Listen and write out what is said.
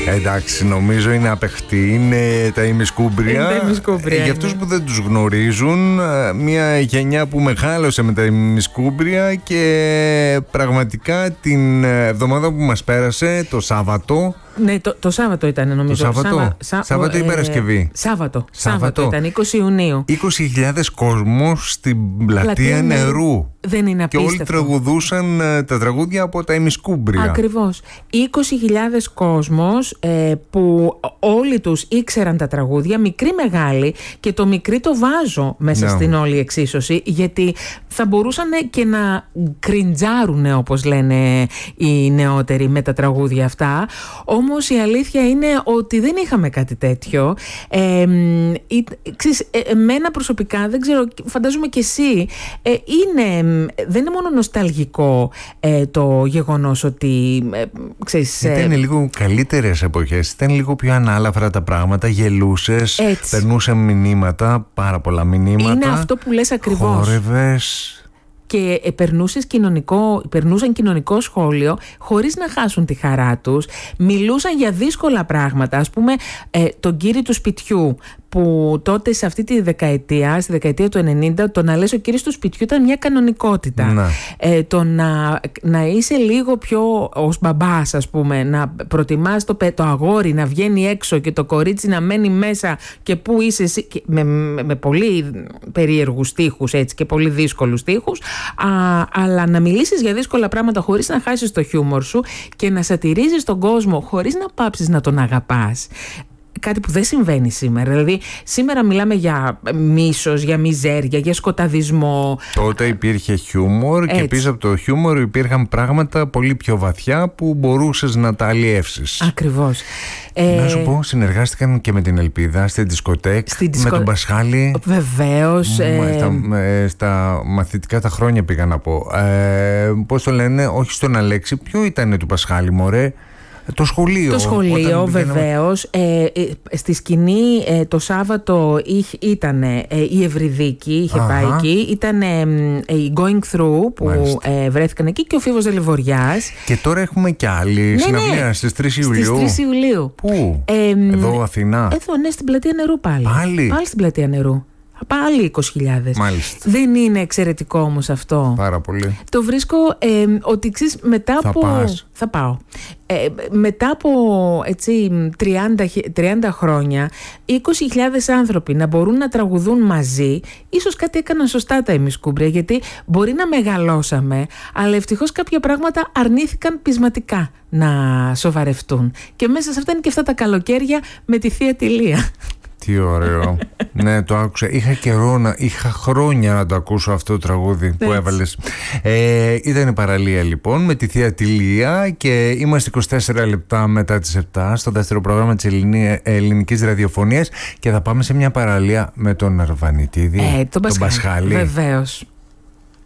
Εντάξει, νομίζω είναι απεχτή. Είναι τα ημισκούμπρια. Για αυτούς που δεν τους γνωρίζουν, μια γενιά που μεγάλωσε με τα ημισκούμπρια και πραγματικά την εβδομάδα που μας πέρασε, το Σάββατο. Ναι, το Σάββατο ήταν, νομίζω. Το Σάββατο ή Παρασκευή? Σάββατο ήταν, 20 Ιουνίου. 20.000 κόσμος στην πλατεία Νερού. Δεν είναι απίστευτο. Και όλοι τραγουδούσαν τα τραγούδια από τα ημισκούμπρια. Ακριβώς. 20.000 κόσμος που όλοι τους ήξεραν τα τραγούδια, μικροί μεγάλοι, και το μικροί το βάζω μέσα στην όλη εξίσωση, γιατί θα μπορούσαν και να κριντζάρουν, όπως λένε οι νεότεροι, με τα τραγούδια αυτά. Όμως η αλήθεια είναι ότι δεν είχαμε κάτι τέτοιο. Εμένα προσωπικά, δεν ξέρω, φαντάζομαι και εσύ, δεν είναι μόνο νοσταλγικό το γεγονός ότι ήταν λίγο καλύτερες εποχές, ήταν λίγο πιο ανάλαφρα τα πράγματα, γελούσες, περνούσε μηνύματα, πάρα πολλά μηνύματα. Είναι αυτό που λες ακριβώς. Χόρευες. Και περνούσαν κοινωνικό σχόλιο χωρίς να χάσουν τη χαρά τους. Μιλούσαν για δύσκολα πράγματα. Ας πούμε, τον κύριο του σπιτιού, που τότε σε αυτή τη δεκαετία, στη δεκαετία του 90, το να λες ο κύριος του σπιτιού ήταν μια κανονικότητα. Το να είσαι λίγο πιο ως μπαμπάς, ας πούμε, να προτιμάς το αγόρι να βγαίνει έξω και το κορίτσι να μένει μέσα, και που είσαι εσύ, με πολύ περίεργους στίχους, έτσι, και πολύ δύσκολους στίχους, αλλά να μιλήσεις για δύσκολα πράγματα χωρίς να χάσεις το χιούμορ σου και να σατυρίζεις τον κόσμο χωρίς να πάψεις να τον αγαπάς. Κάτι που δεν συμβαίνει σήμερα. Δηλαδή, σήμερα μιλάμε για μίσος, για μιζέρια, για σκοταδισμό. Τότε υπήρχε χιούμορ, και πίσω από το χιούμορ υπήρχαν πράγματα πολύ πιο βαθιά που μπορούσες να τα αλλιεύσεις. Ακριβώς. Να σου πω, συνεργάστηκαν και με την Ελπίδα στη δισκοτέκ, με τον Πασχάλη. Βεβαίως. Στα μαθητικά τα χρόνια πήγα να πω. Πώς το λένε, όχι στον Αλέξη, ποιο ήταν του Πασχάλη, μωρέ? Το σχολείο, βεβαίως. Στη σκηνή το Σάββατο ήταν η Ευρυδίκη, είχε πάει εκεί. Ήταν οι Going Through που βρέθηκαν εκεί, και ο Φίβος Δελιβοριάς. Και τώρα έχουμε κι άλλη συναυλία στις 3 Ιουλίου. Στις 3 Ιουλίου. Πού? Εδώ Αθηνά? Εδώ, ναι, στην πλατεία Νερού πάλι. Πάλι στην πλατεία Νερού. Πάλι 20.000. Μάλιστα. Δεν είναι εξαιρετικό όμως αυτό? Πάρα πολύ. Το βρίσκω ότι ξέρεις, μετά θα πάω. Μετά από 30 χρόνια, 20.000 άνθρωποι να μπορούν να τραγουδούν μαζί, ίσως κάτι έκαναν σωστά τα ημισκούμπρια, γιατί μπορεί να μεγαλώσαμε, αλλά ευτυχώς κάποια πράγματα αρνήθηκαν πεισματικά να σοβαρευτούν. Και μέσα σε αυτά είναι και αυτά τα καλοκαίρια με τη Θεία Τηλία. Τι ωραίο. Ναι, το άκουσα. Είχα χρόνια να το ακούσω αυτό το τραγούδι που έβαλες. Ήταν η παραλία λοιπόν με τη Θεία Τηλία, και είμαστε 24 λεπτά μετά τις 7 στο δεύτερο πρόγραμμα της ελληνικής ραδιοφωνίας, και θα πάμε σε μια παραλία με τον Αρβανιτίδη, τον Πασχάλη. Βεβαίως.